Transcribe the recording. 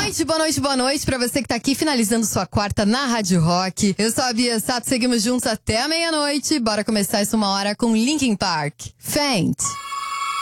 boa noite pra você que tá aqui finalizando sua quarta na Rádio Rock. Eu sou a Bia Sato, seguimos juntos até a meia-noite. Bora começar essa uma hora com Linkin Park. Faint.